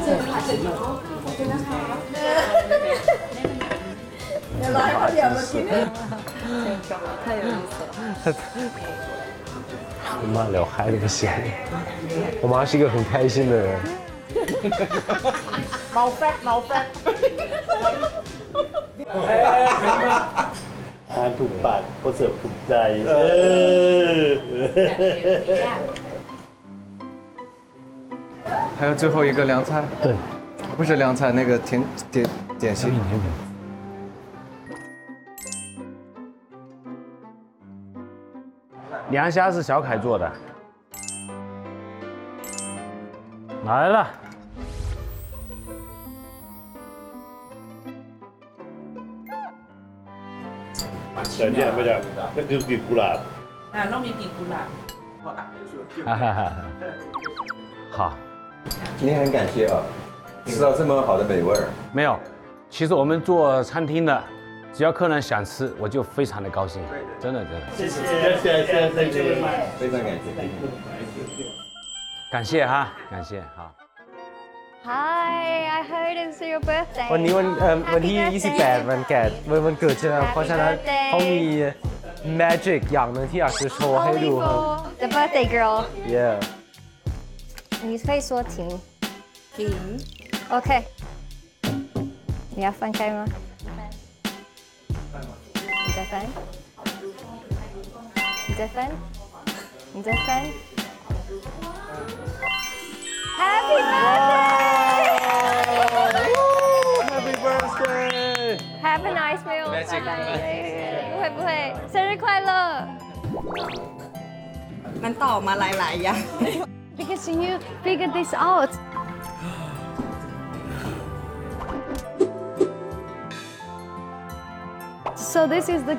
เดี๋ยวรอให้เขาเดี๋ยวมากิน太有意思了。 我妈聊嗨的不行，我妈是一个很开心的人。 เมาแฟตเมาแฟตทานถูกปากก็เสิร์ฟถูกใจ还有最后一个凉菜， 对， 不是凉菜，那个点心。 凉虾是小凯做的，来了。 แต่เนี่ยไม่ได้ก็คือกลีบกุหลาบต้องมีกลิ่นกุหลาบ哈哈哈！好， 今天很感谢啊，吃到这么好的美味儿。 没有，其实我们做餐厅的，只要客人想吃，我就非常的高兴，真的真的。 谢谢非常感谢。 感谢哈，感谢好。 Hi, I heard it's your birthday. วันนี้วันที่ 28 วันเกิดวันเกิดใช่ไหมเพราะฉะนั้นเขามี magic อย่างหนึ่งที่อยากจะโชว์ให้ดูครับ The birthday girl. Yeah 你可以说停。停。OK。你要翻开吗？你再翻。你再翻。你再翻。Happy birthday! Happy birthday Have a nice meal. 会不会生日快乐มันต่อมาหลายๆอย่าง ？Because you figured this out. So this is the